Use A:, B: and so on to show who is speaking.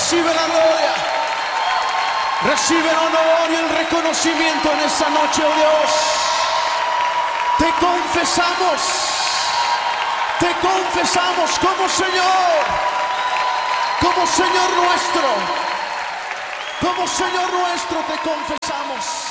A: Recibe la gloria, recibe el honor y el reconocimiento en esta noche, oh Dios. Te confesamos como Señor nuestro, como Señor nuestro te confesamos.